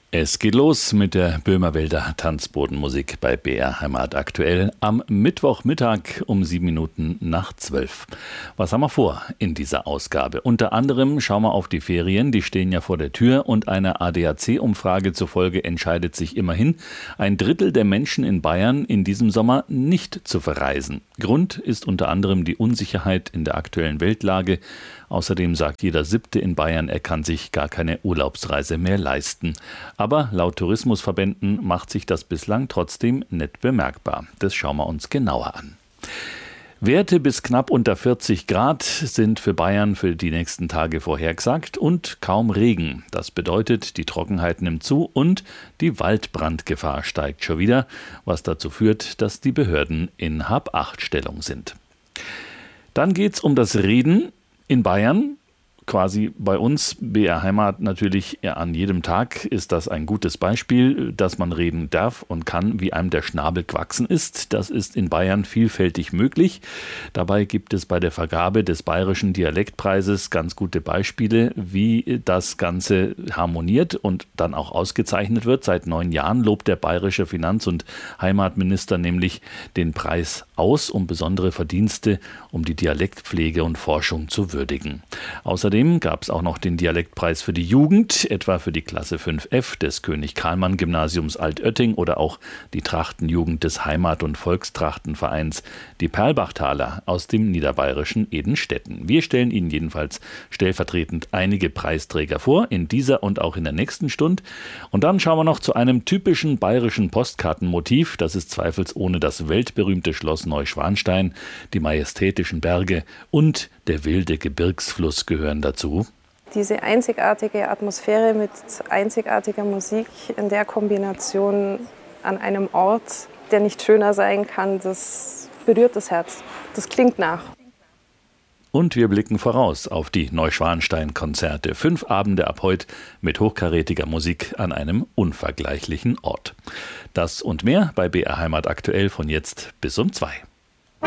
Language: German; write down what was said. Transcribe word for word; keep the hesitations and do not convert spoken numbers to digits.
Es geht los mit der Böhmerwälder Tanzbodenmusik bei B R Heimat aktuell am Mittwochmittag um sieben Minuten nach zwölf. Was haben wir vor in dieser Ausgabe? Unter anderem schauen wir auf die Ferien, die stehen ja vor der Tür, und einer A D A C-Umfrage zufolge entscheidet sich immerhin ein Drittel der Menschen in Bayern in diesem Sommer nicht zu verreisen. Grund ist unter anderem die Unsicherheit in der aktuellen Weltlage. Außerdem sagt jeder Siebte in Bayern, er kann sich gar keine Urlaubsreise mehr leisten. Aber laut Tourismusverbänden macht sich das bislang trotzdem nicht bemerkbar. Das schauen wir uns genauer an. Werte bis knapp unter vierzig Grad sind für Bayern für die nächsten Tage vorhergesagt und kaum Regen. Das bedeutet, die Trockenheit nimmt zu und die Waldbrandgefahr steigt schon wieder, was dazu führt, dass die Behörden in Hab-Acht-Stellung sind. Dann geht's um das Reden in Bayern. Quasi bei uns, B R Heimat, natürlich an jedem Tag ist das ein gutes Beispiel, dass man reden darf und kann, wie einem der Schnabel gewachsen ist. Das ist in Bayern vielfältig möglich. Dabei gibt es bei der Vergabe des Bayerischen Dialektpreises ganz gute Beispiele, wie das Ganze harmoniert und dann auch ausgezeichnet wird. Seit neun Jahren lobt der bayerische Finanz- und Heimatminister nämlich den Preis aus, um besondere Verdienste, um die Dialektpflege und Forschung zu würdigen. Außerdem gab es auch noch den Dialektpreis für die Jugend, etwa für die Klasse fünf F des König-Karlmann-Gymnasiums Altötting oder auch die Trachtenjugend des Heimat- und Volkstrachtenvereins, die Perlbachtaler aus dem niederbayerischen Edenstetten. Wir stellen Ihnen jedenfalls stellvertretend einige Preisträger vor, in dieser und auch in der nächsten Stunde. Und dann schauen wir noch zu einem typischen bayerischen Postkartenmotiv. Das ist zweifelsohne das weltberühmte Schloss Neuschwanstein, die majestätischen Berge und der wilde Gebirgsfluss gehören dazu. Diese einzigartige Atmosphäre mit einzigartiger Musik in der Kombination an einem Ort, der nicht schöner sein kann, das berührt das Herz. Das klingt nach. Und wir blicken voraus auf die Neuschwanstein-Konzerte. Fünf Abende ab heute mit hochkarätiger Musik an einem unvergleichlichen Ort. Das und mehr bei B R Heimat aktuell von jetzt bis um zwei.